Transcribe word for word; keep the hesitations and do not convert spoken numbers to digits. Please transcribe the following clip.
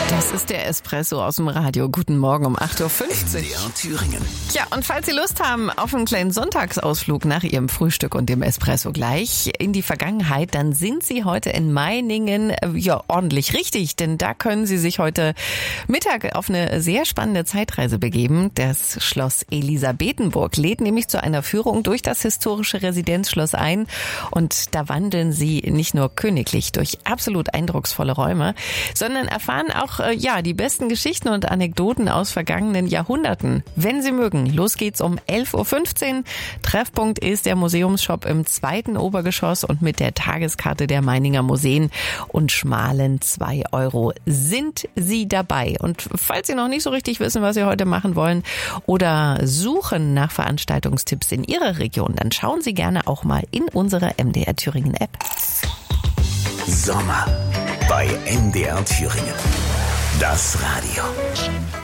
Das ist der Espresso aus dem Radio. Guten Morgen um acht Uhr fünfzig. M D R Thüringen. Ja, und falls Sie Lust haben auf einen kleinen Sonntagsausflug nach Ihrem Frühstück und dem Espresso gleich in die Vergangenheit, dann sind Sie heute in Meiningen ja ordentlich richtig, denn da können Sie sich heute Mittag auf eine sehr spannende Zeitreise begeben. Das Schloss Elisabethenburg lädt nämlich zu einer Führung durch das historische Residenzschloss ein und da wandeln Sie nicht nur königlich durch absolut eindrucksvolle Räume, sondern erfahren auch ja die besten Geschichten und Anekdoten aus vergangenen Jahrhunderten. Wenn Sie mögen, los geht's um elf Uhr fünfzehn. Treffpunkt ist der Museumsshop im zweiten Obergeschoss und mit der Tageskarte der Meininger Museen und schmalen zwei Euro sind Sie dabei. Und falls Sie noch nicht so richtig wissen, was Sie heute machen wollen oder suchen nach Veranstaltungstipps in Ihrer Region, dann schauen Sie gerne auch mal in unsere M D R Thüringen App. Sommer bei M D R Thüringen. Das Radio.